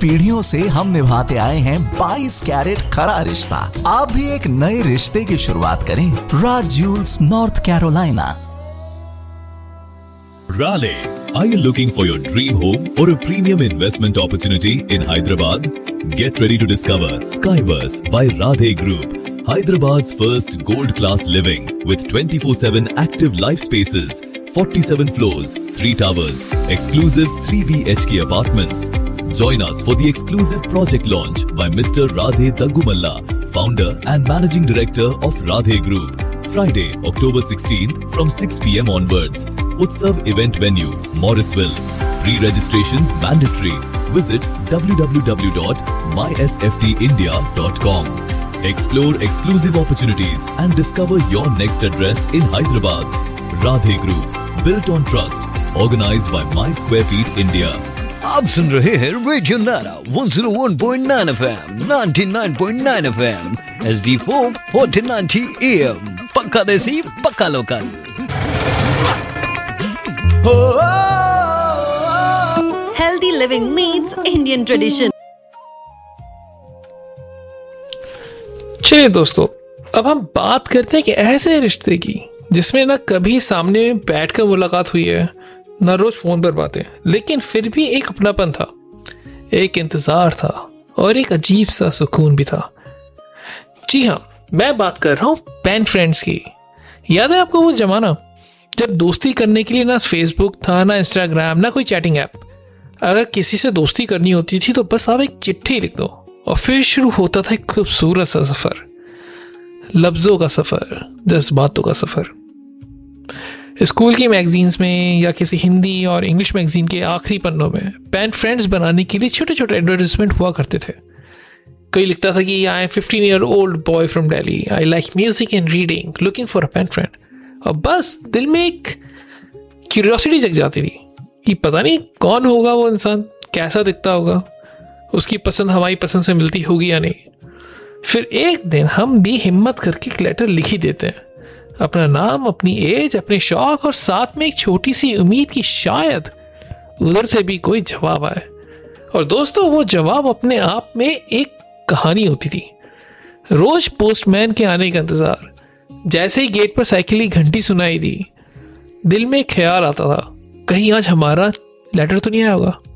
पीढ़ियों से हम निभाते आए हैं 22 कैरेट खरा रिश्ता। आप भी एक नए रिश्ते की शुरुआत करें। राज Jules, north Carolina. Raleigh, are you looking for your dream home or a premium investment opportunity in Hyderabad? Get ready to discover Skyverse by Radhe Group, Hyderabad's first gold-class living with 24/7 active life spaces, 47 floors, 3 towers, exclusive 3 BHK apartments. Join us for the exclusive project launch by Mr. Radhe Daggumalla, founder and managing director of Radhe Group. Friday, October 16th from 6 p.m. onwards. Utsav event venue, Morrisville. Pre-registrations mandatory. Visit www.mysftindia.com. Explore exclusive opportunities and discover your next address in Hyderabad. Radhe Group, built on trust, organized by My Square Feet India. आप सुन रहे हैं radio नारा 101.9 FM, 99.9 FM, HD4 1490 AM, पक्का देसी पक्का local. Healthy living meets Indian tradition. चलिए दोस्तों, अब हम बात करते हैं कि ऐसे रिश्ते की जिसमें ना कभी सामने बैठकर मुलाकात हुई है, ना रोज फोन पर बातें, लेकिन फिर भी एक अपनापन था, एक इंतजार था और एक अजीब सा सुकून भी था। जी हाँ, मैं बात कर रहा हूँ पेन फ्रेंड्स की। याद है आपको वो जमाना जब दोस्ती करने के लिए ना फेसबुक था, ना इंस्टाग्राम, ना कोई चैटिंग ऐप। अगर किसी से दोस्ती करनी होती थी तो बस आप एक चिट्ठी लिख दो और फिर शुरू होता था एक खूबसूरत सा सफर, लफ्जों का सफर, जज्बातों का सफर। स्कूल की मैगजीन्स में या किसी हिंदी और इंग्लिश मैगजीन के आखिरी पन्नों में पेन फ्रेंड्स बनाने के लिए छोटे छोटे एडवर्टाइजमेंट हुआ करते थे। कोई लिखता था कि I am 15-year-old boy from Delhi, I like music and reading, looking for a pen friend. और बस दिल में एक क्यूरियोसिटी जग जाती थी कि पता नहीं कौन होगा वो इंसान, कैसा दिखता होगा, उसकी पसंद हमारी पसंद से मिलती होगी या नहीं। फिर एक दिन हम भी हिम्मत करके एक लेटर लिख ही देते हैं, अपना नाम, अपनी एज, अपने शौक और साथ में एक छोटी सी उम्मीद कि शायद उधर से भी कोई जवाब आए। और दोस्तों, वो जवाब अपने आप में एक कहानी होती थी। रोज पोस्टमैन के आने का इंतजार। जैसे ही गेट पर साइकिल की घंटी सुनाई दी, दिल में ख्याल आता था, कहीं आज हमारा लेटर तो नहीं आया होगा।